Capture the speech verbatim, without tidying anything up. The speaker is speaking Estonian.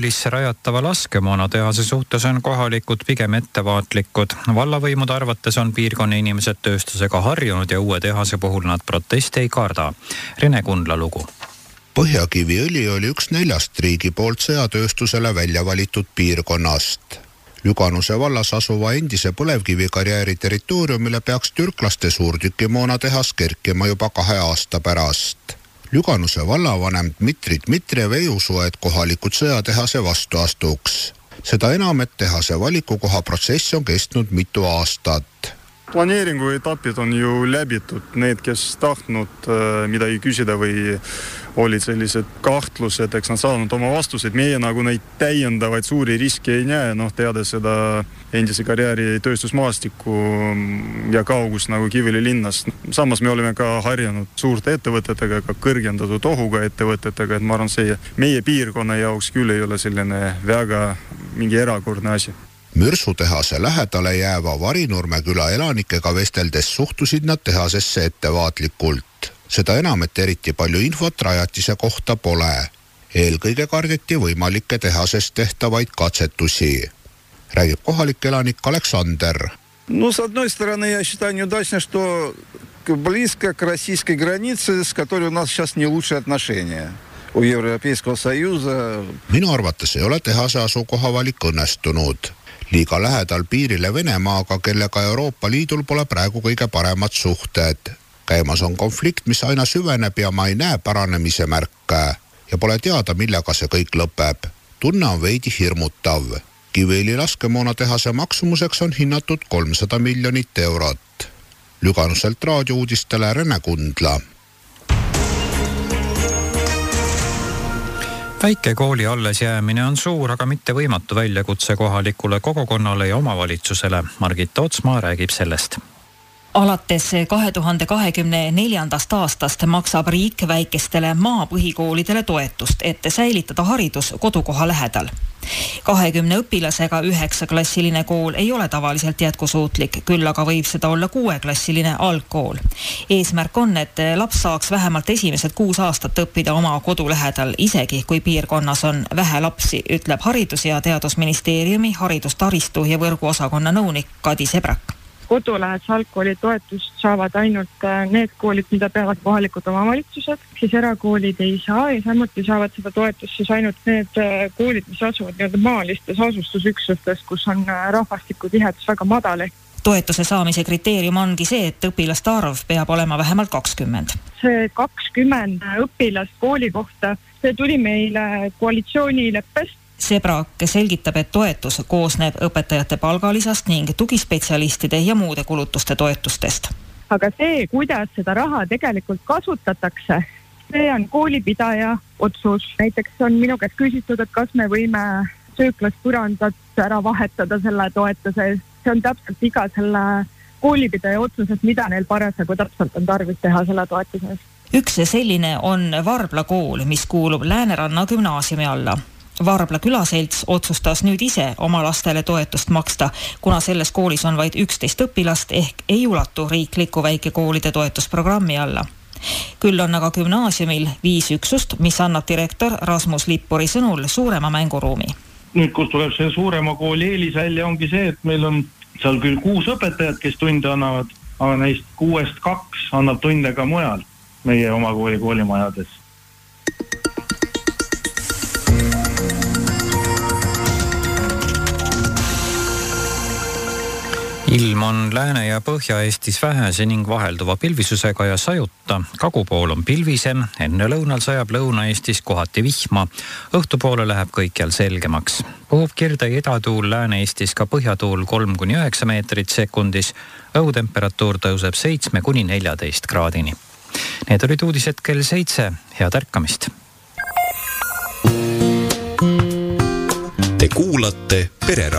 Lisse rajatava laskemoonatehase suhtes on kohalikud pigem ettevaatlikud. Vallavõimude arvates on piirkonna inimesed tööstusega harjunud ja uue tehase puhul nad protesti ei karda. Rene Kundla lugu. Põhjakiviõli oli üks neljast riigi poolt sõjatööstusele välja valitud piirkonnast. Lüganuse vallas asuva endise põlevkivikarjääri territooriumile peaks türklaste suurtükimoonatehas kerkima juba kahe aasta pärast. Lüganuse vallavanem Dmitri Dmitriev ei usu, et kohalikud sõjatehase vastu astuks. Seda enam, et tehase valikukoha protsess on kestnud mitu aastat. Planeeringu etapid on ju läbitud. Need, kes tahtnud midagi küsida või olid sellised kahtlused, eks nad saanud oma vastused. Meie nagu neid täiendavaid suuri riski ei näe, noh teada seda endise karjääri tööstusmaastikku ja kaugust nagu Kivili linnast. Samas me oleme ka harjanud suurte ettevõtetega, ka kõrgendatud ohuga ettevõtetega, et ma arvan, see meie piirkonna jaoks küll ei ole selline väga mingi erakordne asi. Mürsutehase lähedale jääva Varinurme küla elanikega vesteldes suhtusid nad tehasesse ettevaatlikult. Seda enam, et eriti palju infot rajatise kohta pole. Eelkõige kardeti võimalikke tehasest tehtavaid katsetusi. Räägib kohalik elanik Aleksander. Ну, с одной стороны, я считаю неудачно, что близко к российской границе, с которой у нас сейчас не лучшие отношения. У Европейского Союза. Minu arvates ei ole tehase asukoha valik õnnestunud. Liiga lähedal piirile Venemaaga, kellega Euroopa Liidul pole praegu kõige paremad suhted. Käimas on konflikt, mis aina süveneb ja ma ei näe paranemise märke. Ja pole teada, millega see kõik lõpeb. Tunne on veidi hirmutav. Kivili laskemoonatehase maksumuseks on hinnatud kolmsada miljonit eurot. Lüganuselt raadiouudistele Rene Kundla. Väikekooli alles jäämine on suur, aga mitte võimatu väljakutse kohalikule kogukonnale ja omavalitsusele. Margit Otsmaa räägib sellest. Alates kahe tuhande kahekümne neljandast aastast maksab riik väikestele maapõhikoolidele toetust, et säilitada haridus kodukoha lähedal. kahekümne õpilasega üheksaklassiline kool ei ole tavaliselt jätkusuutlik, küll aga võib seda olla kuueklassiline algkool. Eesmärk on, et laps saaks vähemalt esimesed kuus aastat õppida oma kodu lähedal, isegi kui piirkonnas on vähe lapsi, ütleb Haridus- ja Teadusministeeriumi haridustaristu ja võrguosakonna nõunik Kadi Sebrak. Kodulähedase algkooli toetust saavad ainult need koolid, mida peavad kohalikud omavalitsused, siis erakoolid ei saa ja samuti saavad seda toetust siis ainult need koolid, mis asuvad nii-öelda maalistes asustusüksustes, kus on rahvastikutihedus väga madal. Toetuse saamise kriteerium ongi see, et õpilaste arv peab olema vähemalt kakskümmend. See kakskümmend õpilast kooli kohta, see tuli meile koalitsioonileppest. Sebrak selgitab, et toetus koosneb õpetajate palgalisast ning tugispetsialistide ja muude kulutuste toetustest. Aga see, kuidas seda raha tegelikult kasutatakse, see on koolipidaja otsus. Näiteks on minu käest küsitud, et kas me võime sööklas põrandat ära vahetada selle toetuse. See on täpselt iga selle koolipidaja otsusest, mida neil parasjagu täpselt on tarvis teha selle toetuses. Üks selline on Varbla kool, mis kuulub Lääneranna gümnaasiumi alla. Varbla külaselts otsustas nüüd ise oma lastele toetust maksta, kuna selles koolis on vaid üksteist õpilast ehk ei ulatu riikliku väikekoolide toetusprogrammi alla. Küll on aga gümnaasiumil viis üksust, mis annab direktor Rasmus Lippuri sõnul suurema mänguruumi. Nüüd, kus tuleb see suurema kooli eelis välja, ongi see, et meil on seal küll kuus õpetajat, kes tunde annavad, aga neist kuuest kaks annab tunde ka mujal meie oma kooli koolimajades. Ilm on Lääne- ja Põhja-Eestis vähese ning vahelduva pilvisusega ja sajuta. Kagupool on pilvisem, enne lõunal sajab Lõuna-Eestis kohati vihma. Õhtupoole läheb kõikjal selgemaks. Puhub kirde idatuul Lääne-Eestis ka põhjatuul kolm kuni üheksa meetrit sekundis. Õhutemperatuur tõuseb seitsme kuni neljateist kraadini. Need olid uudised kell seitse. Head ärkamist! Te kuulate Perera